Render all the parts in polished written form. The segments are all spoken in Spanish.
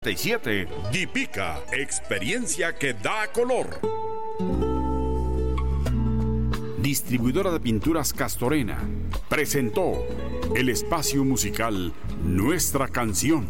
Dipica, experiencia que da color. Distribuidora de Pinturas Castorena presentó el espacio musical Nuestra Canción.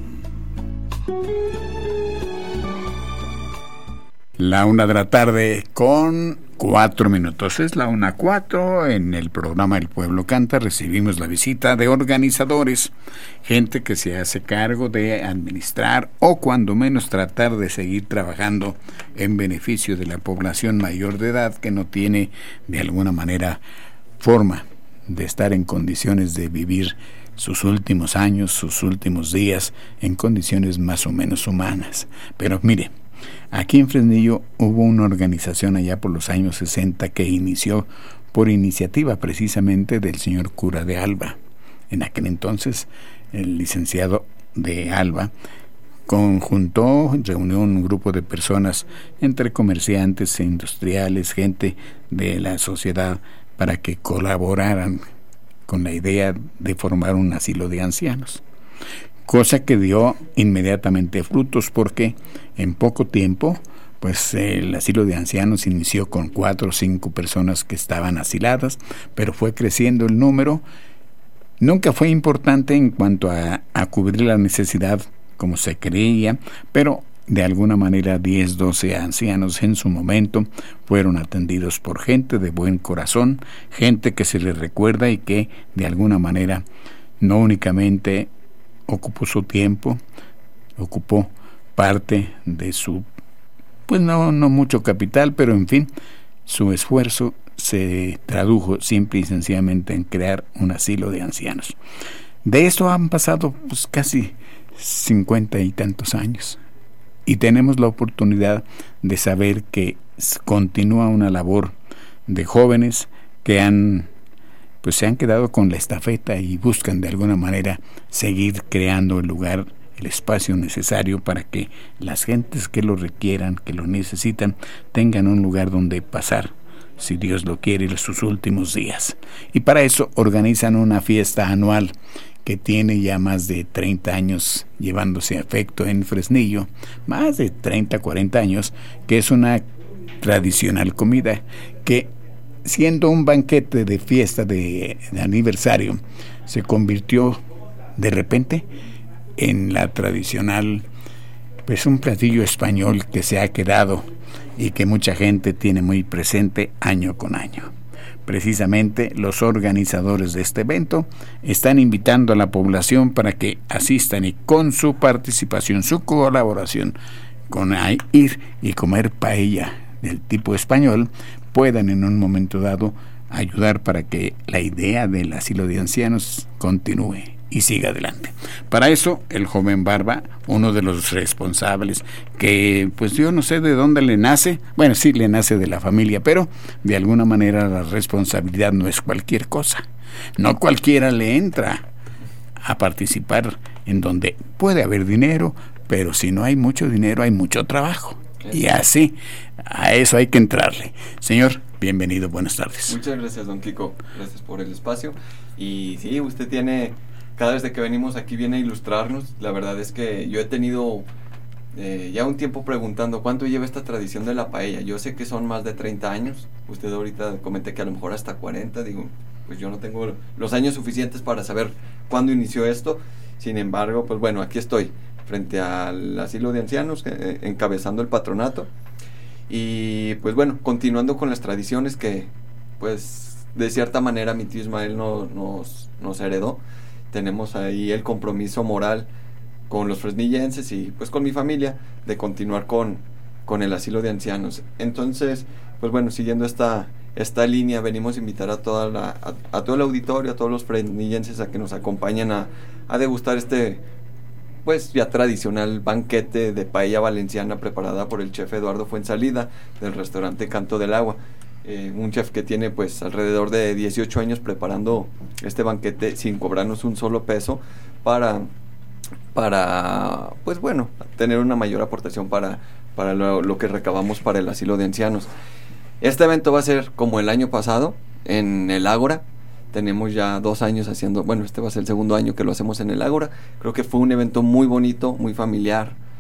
1:00 con 4 minutos. Es 1:04. En el programa El Pueblo Canta recibimos la visita de organizadores, gente que se hace cargo de administrar o cuando menos tratar de seguir trabajando en beneficio de la población mayor de edad que no tiene de alguna manera forma de estar en condiciones de vivir sus últimos años, sus últimos días en condiciones más o menos humanas. Pero mire, aquí en Fresnillo hubo una organización allá por los años 60 que inició por iniciativa precisamente del señor cura de Alba. En aquel entonces, el licenciado de Alba reunió un grupo de personas, entre comerciantes e industriales, gente de la sociedad, para que colaboraran con la idea de formar un asilo de ancianos. Cosa que dio inmediatamente frutos porque en poco tiempo pues el asilo de ancianos inició con 4 o 5 personas que estaban asiladas, pero fue creciendo el número. Nunca fue importante en cuanto a cubrir la necesidad como se creía, pero de alguna manera 10, 12 ancianos en su momento fueron atendidos por gente de buen corazón, gente que se les recuerda y que de alguna manera no únicamente ocupó su tiempo, ocupó parte de su, pues no mucho capital, pero en fin, su esfuerzo se tradujo simple y sencillamente en crear un asilo de ancianos. De esto han pasado pues casi 50 y tantos años y tenemos la oportunidad de saber que continúa una labor de jóvenes que se han quedado con la estafeta y buscan de alguna manera seguir creando el lugar, el espacio necesario para que las gentes que lo requieran, que lo necesitan, tengan un lugar donde pasar, si Dios lo quiere, sus últimos días. Y para eso organizan una fiesta anual que tiene ya más de 30 años llevándose a efecto en Fresnillo, más de 30, 40 años, que es una tradicional comida que, siendo un banquete de fiesta de aniversario, se convirtió de repente en la tradicional, pues un platillo español que se ha quedado y que mucha gente tiene muy presente año con año. Precisamente los organizadores de este evento están invitando a la población para que asistan y con su participación, su colaboración, con ir y comer paella del tipo español, puedan en un momento dado ayudar para que la idea del asilo de ancianos continúe y siga adelante. Para eso, el joven Barba, uno de los responsables, que pues yo no sé de dónde le nace, bueno, sí le nace de la familia, pero de alguna manera la responsabilidad no es cualquier cosa. No cualquiera le entra a participar en donde puede haber dinero, pero si no hay mucho dinero, hay mucho trabajo. Y así, a eso hay que entrarle. Señor, bienvenido, buenas tardes. Muchas gracias, don Kiko, gracias por el espacio. Y sí, usted tiene, cada vez que venimos aquí viene a ilustrarnos. La verdad es que yo he tenido ya un tiempo preguntando cuánto lleva esta tradición de la paella. Yo sé que son más de 30 años, usted ahorita comenté que a lo mejor hasta 40, digo, pues yo no tengo los años suficientes para saber cuándo inició esto. Sin embargo, pues bueno, aquí estoy frente al asilo de ancianos, encabezando el patronato y pues bueno, continuando con las tradiciones que pues de cierta manera mi tío Ismael nos heredó. Tenemos ahí el compromiso moral con los fresnillenses y pues con mi familia de continuar con el asilo de ancianos. Entonces, pues bueno, siguiendo esta línea, venimos a invitar a todo el auditorio, a todos los fresnillenses a que nos acompañen a degustar pues ya tradicional banquete de paella valenciana preparada por el chef Eduardo Fuensalida del restaurante Canto del Agua, un chef que tiene pues alrededor de 18 años preparando este banquete sin cobrarnos un solo peso para pues bueno, tener una mayor aportación para lo que recabamos para el asilo de ancianos. Este evento va a ser como el año pasado en el Ágora. Tenemos ya 2 años haciendo, bueno, este va a ser el segundo año que lo hacemos en el Ágora. Creo que fue un evento muy bonito, muy familiar,